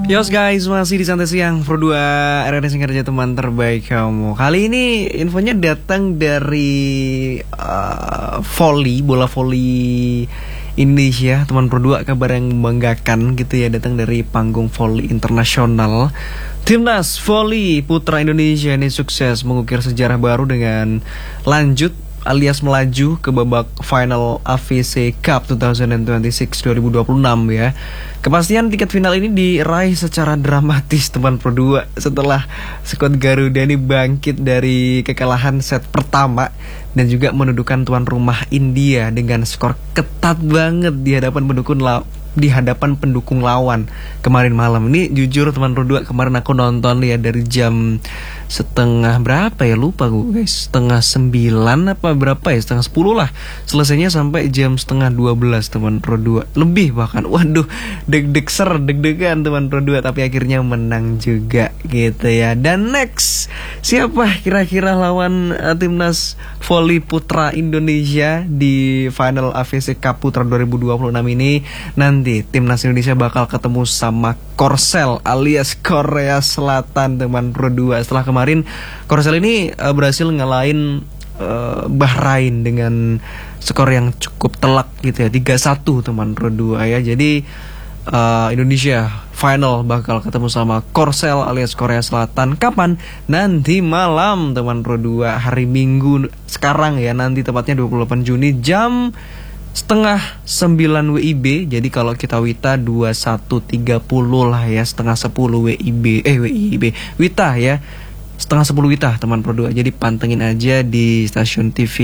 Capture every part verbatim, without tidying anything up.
Yos guys, masih di Santai Siang Pro dua R R S Kerja Teman Terbaik Kamu. Kali ini infonya datang dari uh, volley, bola volley Indonesia. Teman Pro dua, kabar yang membanggakan gitu ya, datang dari panggung volley internasional. Timnas volley putra Indonesia ini sukses mengukir sejarah baru dengan lanjut alias melaju ke babak final A V C Cup dua ribu dua puluh enam dua ribu dua puluh enam ya. Kepastian tiket final ini diraih secara dramatis teman Pro dua setelah skuad Garuda ini bangkit dari kekalahan set pertama dan juga mendudukan tuan rumah India dengan skor ketat banget di hadapan pendukung la di hadapan pendukung lawan kemarin malam. Ini jujur teman Pro dua, kemarin aku nonton ya dari jam setengah berapa ya, lupa gue guys, setengah sembilan apa berapa ya, setengah sepuluh lah, selesainya sampai jam setengah dua belas teman Pro dua, lebih bahkan. Waduh, deg-deg ser, deg-degan teman Pro dua, tapi akhirnya menang juga gitu ya. Dan next, siapa kira-kira lawan uh, timnas volley putra Indonesia di final A V C Cup Putra dua ribu dua puluh enam ini? Nanti timnas Indonesia bakal ketemu sama Korsel alias Korea Selatan teman Pro dua. Setelah kemarin Korsel ini uh, berhasil ngalahin uh, Bahrain dengan skor yang cukup telak gitu ya, tiga satu teman Pro dua ya. Jadi uh, Indonesia final bakal ketemu sama Korsel alias Korea Selatan. Kapan? Nanti malam teman Pro dua, hari Minggu sekarang ya, nanti tepatnya dua puluh delapan Juni jam setengah sembilan W I B. Jadi kalau kita Wita dua puluh satu tiga puluh lah ya, setengah sepuluh W I B eh W I B Wita ya, setengah sepuluh Wita teman Pro dua. Jadi pantengin aja di stasiun T V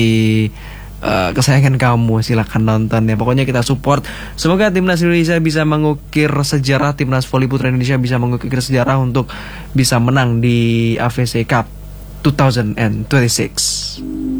uh, kesayangan kamu, silakan nonton ya. Pokoknya kita support, semoga timnas Indonesia bisa mengukir sejarah, timnas voli putra Indonesia bisa mengukir sejarah untuk bisa menang di A V C Cup dua ribu dua puluh enam.